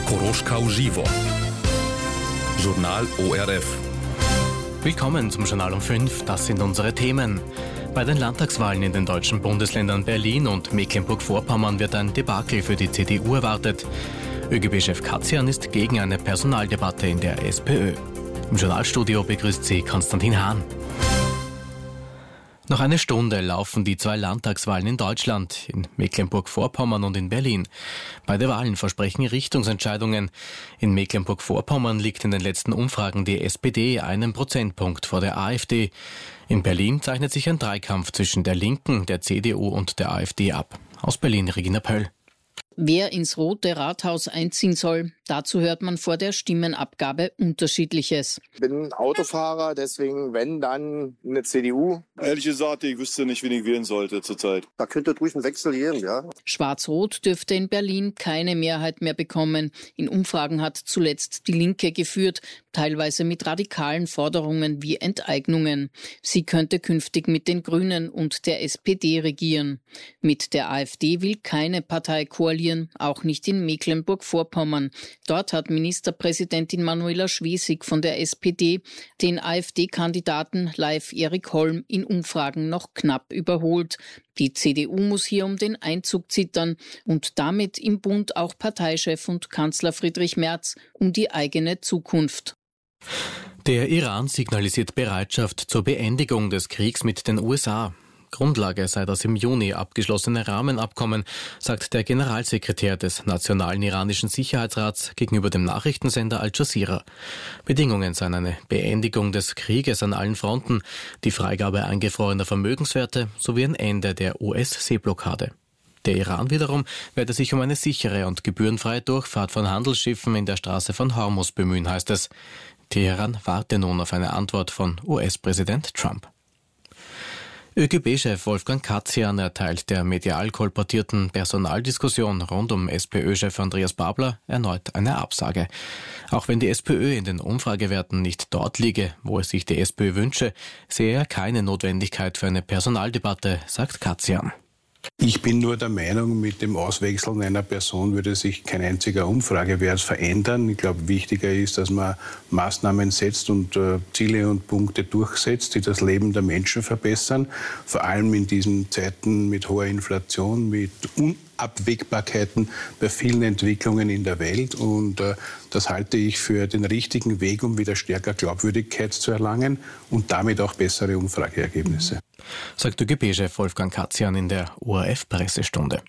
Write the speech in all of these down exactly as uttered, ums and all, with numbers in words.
Koroschkau Živo. Journal O R F. Willkommen zum Journal um fünf. Das sind unsere Themen. Bei den Landtagswahlen in den deutschen Bundesländern Berlin und Mecklenburg-Vorpommern wird ein Debakel für die C D U erwartet. ÖGB-Chef Kacjan ist gegen eine Personaldebatte in der SPÖ. Im Journalstudio begrüßt sie Konstantin Hahn. Noch eine Stunde laufen die zwei Landtagswahlen in Deutschland, in Mecklenburg-Vorpommern und in Berlin. Beide Wahlen versprechen Richtungsentscheidungen. In Mecklenburg-Vorpommern liegt in den letzten Umfragen die S P D einen Prozentpunkt vor der AfD. In Berlin zeichnet sich ein Dreikampf zwischen der Linken, der C D U und der AfD ab. Aus Berlin Regina Pöll. Wer ins Rote Rathaus einziehen soll, dazu hört man vor der Stimmenabgabe Unterschiedliches. Ich bin Autofahrer, deswegen wenn, dann eine C D U. Ehrlich gesagt, ich wüsste nicht, wen ich wählen sollte zurzeit. Da könnte ruhig ein Wechsel geben, ja. Schwarz-Rot dürfte in Berlin keine Mehrheit mehr bekommen. In Umfragen hat zuletzt die Linke geführt, teilweise mit radikalen Forderungen wie Enteignungen. Sie könnte künftig mit den Grünen und der S P D regieren. Mit der AfD will keine Partei koalieren, auch nicht in Mecklenburg-Vorpommern. Dort hat Ministerpräsidentin Manuela Schwesig von der S P D den AfD-Kandidaten Leif Erik Holm in Umfragen noch knapp überholt. Die C D U muss hier um den Einzug zittern und damit im Bund auch Parteichef und Kanzler Friedrich Merz um die eigene Zukunft. Der Iran signalisiert Bereitschaft zur Beendigung des Kriegs mit den U S A. Grundlage sei das im Juni abgeschlossene Rahmenabkommen, sagt der Generalsekretär des Nationalen Iranischen Sicherheitsrats gegenüber dem Nachrichtensender Al Jazeera. Bedingungen seien eine Beendigung des Krieges an allen Fronten, die Freigabe eingefrorener Vermögenswerte sowie ein Ende der U S-Seeblockade. Der Iran wiederum werde sich um eine sichere und gebührenfreie Durchfahrt von Handelsschiffen in der Straße von Hormuz bemühen, heißt es. Teheran warte nun auf eine Antwort von U S-Präsident Trump. ÖGB-Chef Wolfgang Kacjan erteilt der medial kolportierten Personaldiskussion rund um SPÖ-Chef Andreas Babler erneut eine Absage. Auch wenn die SPÖ in den Umfragewerten nicht dort liege, wo es sich die SPÖ wünsche, sehe er keine Notwendigkeit für eine Personaldebatte, sagt Kacjan. Ich bin nur der Meinung, mit dem Auswechseln einer Person würde sich kein einziger Umfragewert verändern. Ich glaube, wichtiger ist, dass man Maßnahmen setzt und äh, Ziele und Punkte durchsetzt, die das Leben der Menschen verbessern. Vor allem in diesen Zeiten mit hoher Inflation, mit Unabwägbarkeiten bei vielen Entwicklungen in der Welt. Und äh, das halte ich für den richtigen Weg, um wieder stärker Glaubwürdigkeit zu erlangen und damit auch bessere Umfrageergebnisse. Sagt ÖGB-Chef Wolfgang Kacjan in der O R F-Pressestunde.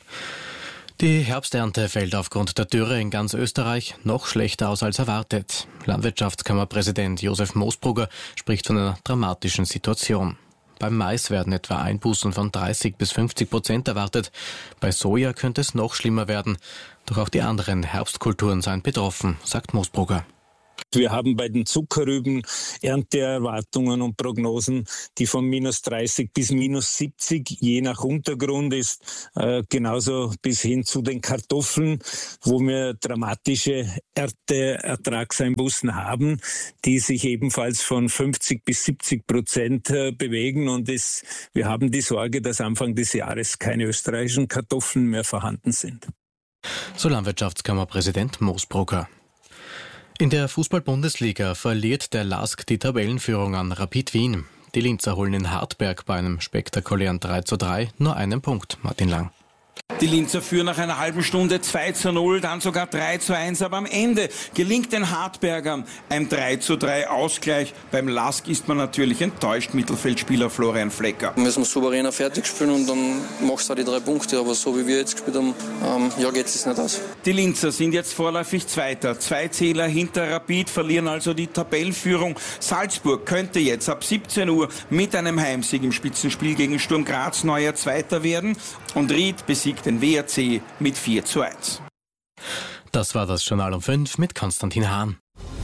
Die Herbsternte fällt aufgrund der Dürre in ganz Österreich noch schlechter aus als erwartet. Landwirtschaftskammerpräsident Josef Moosbrugger spricht von einer dramatischen Situation. Beim Mais werden etwa Einbußen von dreißig bis fünfzig Prozent erwartet. Bei Soja könnte es noch schlimmer werden. Doch auch die anderen Herbstkulturen seien betroffen, sagt Moosbrugger. Wir haben bei den Zuckerrüben Ernteerwartungen und Prognosen, die von minus dreißig bis minus siebzig je nach Untergrund ist, äh, genauso bis hin zu den Kartoffeln, wo wir dramatische Ernteertragseinbußen haben, die sich ebenfalls von fünfzig bis siebzig Prozent äh, bewegen. Und es, wir haben die Sorge, dass Anfang des Jahres keine österreichischen Kartoffeln mehr vorhanden sind. So Landwirtschaftskammerpräsident Moosbrugger. In der Fußball-Bundesliga verliert der L A S K die Tabellenführung an Rapid Wien. Die Linzer holen in Hartberg bei einem spektakulären drei zu drei nur einen Punkt. Martin Lang. Die Linzer führen nach einer halben Stunde zwei zu null, dann sogar drei zu eins, aber am Ende gelingt den Hartbergern ein drei zu drei Ausgleich. Beim L A S K ist man natürlich enttäuscht, Mittelfeldspieler Florian Flecker. Wir müssen souveräner fertig spielen und dann machst du auch die drei Punkte, aber so wie wir jetzt gespielt haben, ähm, ja, geht es nicht aus. Die Linzer sind jetzt vorläufig Zweiter. Zwei Zähler hinter Rapid verlieren also die Tabellenführung. Salzburg könnte jetzt ab siebzehn Uhr mit einem Heimsieg im Spitzenspiel gegen Sturm Graz neuer Zweiter werden und Ried besiegt den W R C mit vier zu eins. Das war das Journal um fünf mit Konstantin Hahn.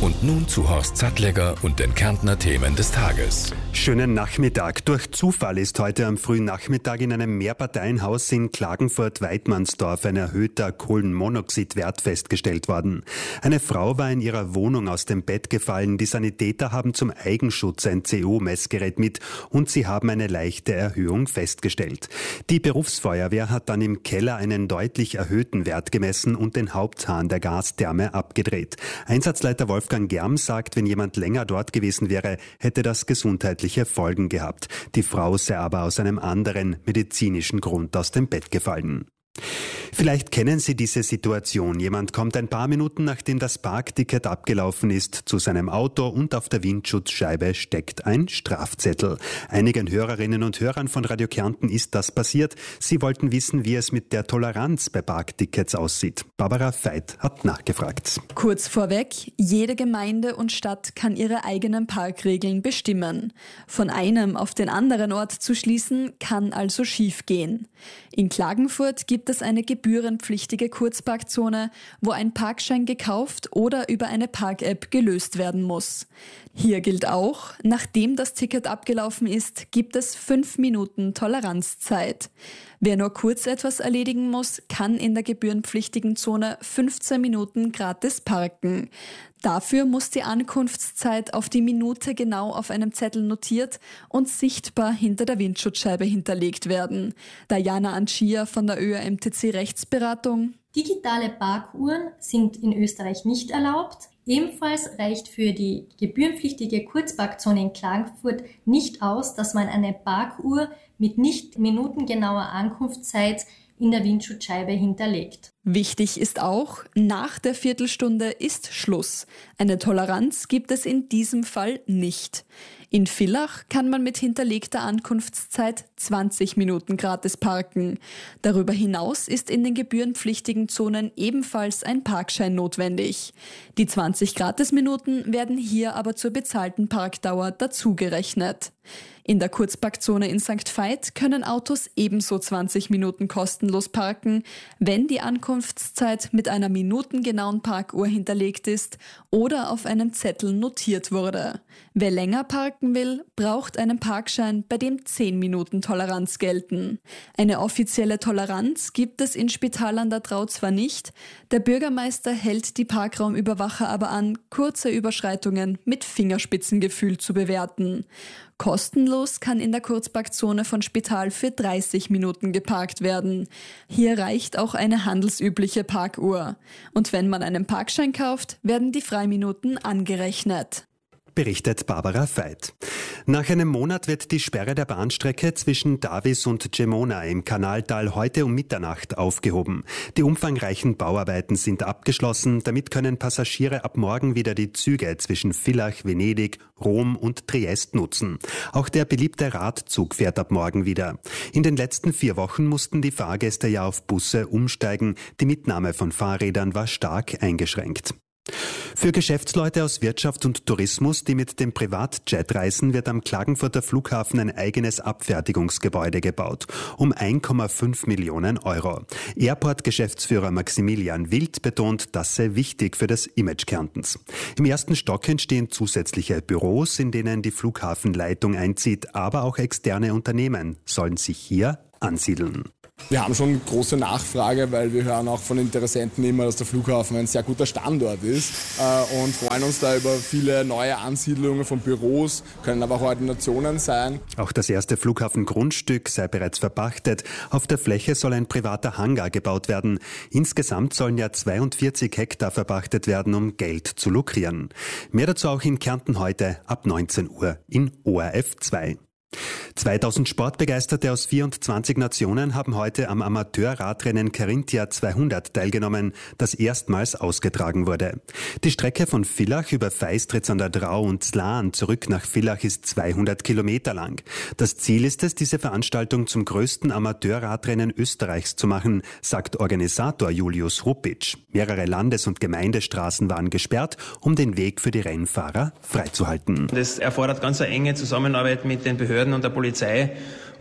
Und nun zu Horst Sattlegger und den Kärntner Themen des Tages. Schönen Nachmittag. Durch Zufall ist heute am frühen Nachmittag in einem Mehrparteienhaus in Klagenfurt-Weidmannsdorf ein erhöhter Kohlenmonoxidwert festgestellt worden. Eine Frau war in ihrer Wohnung aus dem Bett gefallen. Die Sanitäter haben zum Eigenschutz ein C O-Messgerät mit und sie haben eine leichte Erhöhung festgestellt. Die Berufsfeuerwehr hat dann im Keller einen deutlich erhöhten Wert gemessen und den Haupthahn der Gastherme abgedreht. Einsatzleiter Wolfgang Germ sagt, wenn jemand länger dort gewesen wäre, hätte das gesundheitliche Folgen gehabt. Die Frau sei aber aus einem anderen medizinischen Grund aus dem Bett gefallen. Vielleicht kennen Sie diese Situation. Jemand kommt ein paar Minuten, nachdem das Parkticket abgelaufen ist, zu seinem Auto und auf der Windschutzscheibe steckt ein Strafzettel. Einigen Hörerinnen und Hörern von Radio Kärnten ist das passiert. Sie wollten wissen, wie es mit der Toleranz bei Parktickets aussieht. Barbara Veit hat nachgefragt. Kurz vorweg, jede Gemeinde und Stadt kann ihre eigenen Parkregeln bestimmen. Von einem auf den anderen Ort zu schließen, kann also schiefgehen. In Klagenfurt gibt es eine gebührenpflichtige Kurzparkzone, wo ein Parkschein gekauft oder über eine Park-App gelöst werden muss. Hier gilt auch, nachdem das Ticket abgelaufen ist, gibt es fünf Minuten Toleranzzeit. Wer nur kurz etwas erledigen muss, kann in der gebührenpflichtigen Zone fünfzehn Minuten gratis parken. Dafür muss die Ankunftszeit auf die Minute genau auf einem Zettel notiert und sichtbar hinter der Windschutzscheibe hinterlegt werden. Diana Anschia von der Ö A M T C Rechtsberatung. Digitale Parkuhren sind in Österreich nicht erlaubt. Ebenfalls reicht für die gebührenpflichtige Kurzparkzone in Klagenfurt nicht aus, dass man eine Parkuhr mit nicht minutengenauer Ankunftszeit in der Windschutzscheibe hinterlegt. Wichtig ist auch, nach der Viertelstunde ist Schluss. Eine Toleranz gibt es in diesem Fall nicht. In Villach kann man mit hinterlegter Ankunftszeit zwanzig Minuten gratis parken. Darüber hinaus ist in den gebührenpflichtigen Zonen ebenfalls ein Parkschein notwendig. Die zwanzig Gratisminuten werden hier aber zur bezahlten Parkdauer dazugerechnet. In der Kurzparkzone in Sankt Veit können Autos ebenso zwanzig Minuten kostenlos parken, wenn die Ankunftszeit mit einer minutengenauen Parkuhr hinterlegt ist oder auf einem Zettel notiert wurde. Wer länger parken will, braucht einen Parkschein, bei dem zehn Minuten Toleranz gelten. Eine offizielle Toleranz gibt es in Spital an der Drau zwar nicht, der Bürgermeister hält die Parkraumüberwacher aber an, kurze Überschreitungen mit Fingerspitzengefühl zu bewerten. Kostenlos kann in der Kurzparkzone von Spital für dreißig Minuten geparkt werden. Hier reicht auch eine handelsübliche Parkuhr. Und wenn man einen Parkschein kauft, werden die Freiminuten angerechnet. Berichtet Barbara Veit. Nach einem Monat wird die Sperre der Bahnstrecke zwischen Davis und Gemona im Kanaltal heute um Mitternacht aufgehoben. Die umfangreichen Bauarbeiten sind abgeschlossen. Damit können Passagiere ab morgen wieder die Züge zwischen Villach, Venedig, Rom und Triest nutzen. Auch der beliebte Radzug fährt ab morgen wieder. In den letzten vier Wochen mussten die Fahrgäste ja auf Busse umsteigen. Die Mitnahme von Fahrrädern war stark eingeschränkt. Für Geschäftsleute aus Wirtschaft und Tourismus, die mit dem Privatjet reisen, wird am Klagenfurter Flughafen ein eigenes Abfertigungsgebäude gebaut. Um ein Komma fünf Millionen Euro. Airport-Geschäftsführer Maximilian Wild betont, das sei wichtig für das Image Kärntens. Im ersten Stock entstehen zusätzliche Büros, in denen die Flughafenleitung einzieht, aber auch externe Unternehmen sollen sich hier ansiedeln. Wir haben schon große Nachfrage, weil wir hören auch von Interessenten immer, dass der Flughafen ein sehr guter Standort ist äh, und freuen uns da über viele neue Ansiedlungen von Büros, können aber auch Ordinationen sein. Auch das erste Flughafengrundstück sei bereits verpachtet. Auf der Fläche soll ein privater Hangar gebaut werden. Insgesamt sollen ja zweiundvierzig Hektar verpachtet werden, um Geld zu lukrieren. Mehr dazu auch in Kärnten heute ab neunzehn Uhr in O R F zwei. zweitausend Sportbegeisterte aus vierundzwanzig Nationen haben heute am Amateurradrennen Carinthia zweihundert teilgenommen, das erstmals ausgetragen wurde. Die Strecke von Villach über Feistritz an der Drau und Zlaan zurück nach Villach ist zweihundert Kilometer lang. Das Ziel ist es, diese Veranstaltung zum größten Amateurradrennen Österreichs zu machen, sagt Organisator Julius Rupic. Mehrere Landes- und Gemeindestraßen waren gesperrt, um den Weg für die Rennfahrer freizuhalten. Das erfordert ganz eine enge Zusammenarbeit mit den Behörden und der Polizei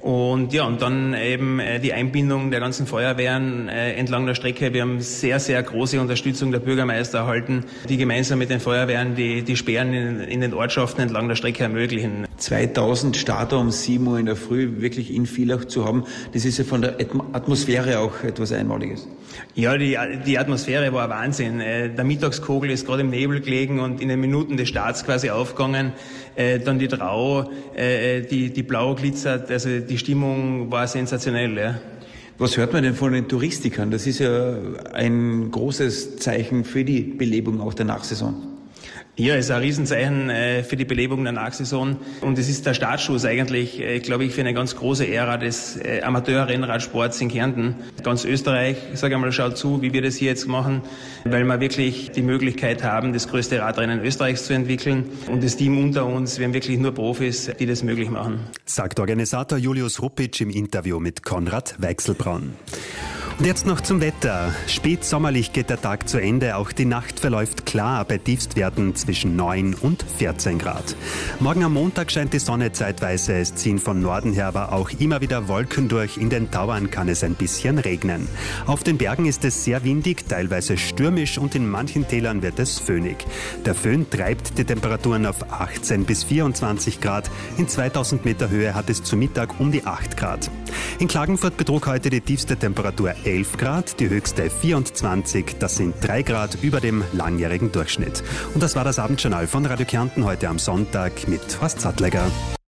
Und ja, und dann eben äh, die Einbindung der ganzen Feuerwehren äh, entlang der Strecke. Wir haben sehr, sehr große Unterstützung der Bürgermeister erhalten, die gemeinsam mit den Feuerwehren die, die Sperren in, in den Ortschaften entlang der Strecke ermöglichen. zweitausend Starter um sieben Uhr in der Früh wirklich in Villach zu haben, das ist ja von der Atmosphäre auch etwas Einmaliges. Ja, die, die Atmosphäre war Wahnsinn. Der Mittagskogel ist gerade im Nebel gelegen und in den Minuten des Starts quasi aufgegangen. Dann die Trau, die, die blau glitzert, also die Stimmung war sensationell. Ja. Was hört man denn von den Touristikern? Das ist ja ein großes Zeichen für die Belebung auch der Nachsaison. Ja, es ist ein Riesenzeichen äh, für die Belebung der Nachsaison und es ist der Startschuss eigentlich, äh, glaube ich, für eine ganz große Ära des äh, Amateur-Rennradsports in Kärnten. Ganz Österreich, ich sage einmal, schaut zu, wie wir das hier jetzt machen, weil wir wirklich die Möglichkeit haben, das größte Radrennen Österreichs zu entwickeln und das Team unter uns, wir haben wirklich nur Profis, die das möglich machen. Sagt Organisator Julius Ruppitsch im Interview mit Konrad Weichselbraun. Und jetzt noch zum Wetter. Spätsommerlich geht der Tag zu Ende. Auch die Nacht verläuft klar bei Tiefstwerten zwischen neun und vierzehn Grad. Morgen am Montag scheint die Sonne zeitweise. Es ziehen von Norden her aber auch immer wieder Wolken durch. In den Tauern kann es ein bisschen regnen. Auf den Bergen ist es sehr windig, teilweise stürmisch und in manchen Tälern wird es föhnig. Der Föhn treibt die Temperaturen auf achtzehn bis vierundzwanzig Grad. In zweitausend Meter Höhe hat es zu Mittag um die acht Grad. In Klagenfurt betrug heute die tiefste Temperatur elf Grad, die höchste vierundzwanzig, das sind drei Grad über dem langjährigen Durchschnitt. Und das war das Abendjournal von Radio Kärnten heute am Sonntag mit Horst Sattlegger.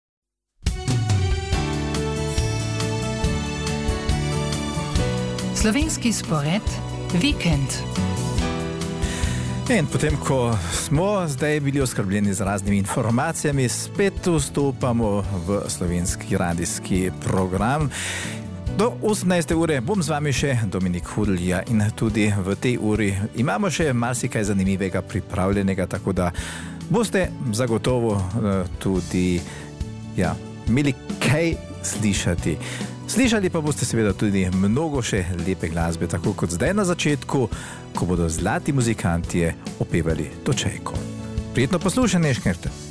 Slovenski spored Vikend. In potem, ko smo zdaj bili oskrbljeni z raznimi informacijami, spet vstopamo v slovenski radijski program. Do osemnajste ure bom z vami še Dominik Hudlja in tudi v tej uri imamo še marsikaj zanimivega pripravljenega, tako da boste zagotovo tudi ja, imeli kaj slišati. Slišali pa boste seveda tudi mnogo še lepe glasbe, tako kot zdaj na začetku, ko bodo zlati muzikantje opevali Točejko. Prijetno poslušanje, Škerte.